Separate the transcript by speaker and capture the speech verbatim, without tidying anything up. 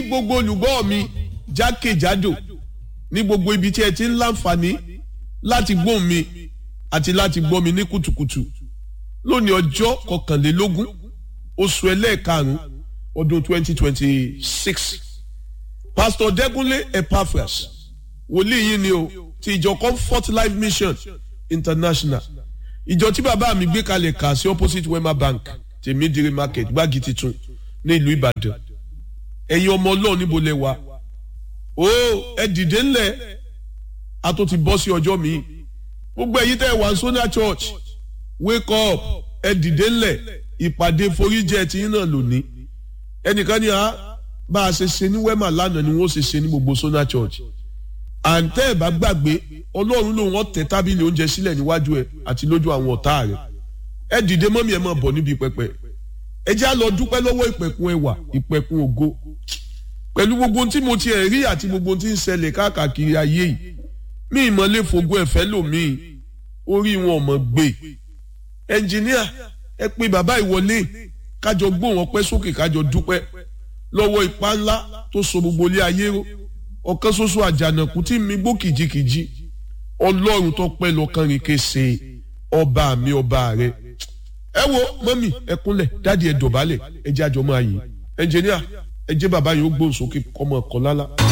Speaker 1: gbogbo olùgbọ́ mi jákèjádò ní gbogbo ibi tí ẹ ti ń láǹfààní láti gbóhùn mi àti láti gbọ́ mi ní kùtùkùtù lónìí ọjọ́ kọkànlélógún oṣù ẹlẹ́ẹ̀karùn-ún ọdún twenty twenty six Pastor Dẹ́kunlé Epaphras wòlíì yìí ni o ti ìjọ Comfort Life Mission International ìjọ tí bàbá mi gbé kalẹ̀ kà sí opposite Wema Bank tèmídìrí market gbági titun ní ìlú Ìbàdàn ẹ̀yin ọmọ Ọlọ́run níbo lẹ wà ó ẹ dìde ńlẹ̀ a tó ti bọ́ sí ọjọ́ mi gbogbo ẹ̀yin tẹ́ wà Sona Church wake up ẹ dìde ńlẹ̀ ìpàdé foríjẹ tí yín náà lónìí ẹnìkan ní a bá a ṣe ṣe ní Wema lánàá ni wọ́n ṣe ṣe ní gbogbo Sona Church àǹtẹ́ ẹ̀ bá gbàgbé Ọlọ́run lòun ó tẹ́ tábìlì oúnjẹ sílẹ̀ níwájú ẹ̀ àti lójú àwọn ọ̀tá rẹ̀ ẹ dìde mọ́mí ẹ̀ máa bọ̀ níbi pẹpẹ ẹ já lọ dúpẹ́ lọ́wọ́ ìpẹ̀kun ẹwà ìpẹ̀kun ògo pẹ̀lú gbogbo tí mo ti ẹ̀ rí àti gbogbo tí ń ṣẹlẹ̀ káàkiri ayé yìí mí ìmọ̀lẹ́ fògo ẹ̀fẹ́ lòmíì orí wọn ọmọ gbé ẹnjìníà ẹ pé bàbá ìwọlé kájọ gbóhùn ọpẹ́ sókè kájọ dúpẹ́ lọ́wọ́ ipá ńlá tó so gbogbo ilé ayé ró ọ̀kan ṣoṣo àjànàkú tí mi gbó kìjikìji Ọlọ́run tó pẹ́ lọ́kàn rìn kése ọba mi ọba rẹ ẹ wo mọ́mì ẹ kúnlẹ̀ dáàdi ẹ dọ̀bálẹ̀ ẹ jẹ́ àjọ máa yìn ẹnjìníà ẹ jẹ́ bàbá yìí ó gbóhùn sókè kọ́mọ ọkọ̀ lálá.